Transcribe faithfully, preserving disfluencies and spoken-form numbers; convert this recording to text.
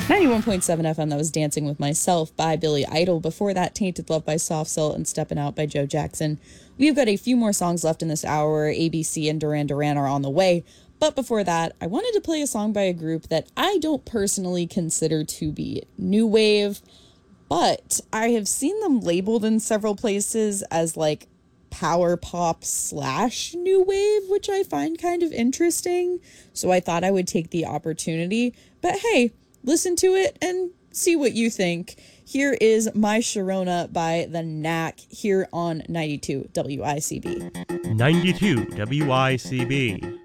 ninety-one point seven F M, that was Dancing with Myself by Billy Idol. Before that, Tainted Love by Soft Cell and Steppin' Out by Joe Jackson. We've got a few more songs left in this hour. A B C and Duran Duran are on the way. But before that, I wanted to play a song by a group that I don't personally consider to be new wave, but I have seen them labeled in several places as like power pop slash new wave, which I find kind of interesting. So I thought I would take the opportunity. But hey, listen to it and see what you think. Here is My Sharona by The Knack here on ninety-two W I C B. ninety-two W I C B.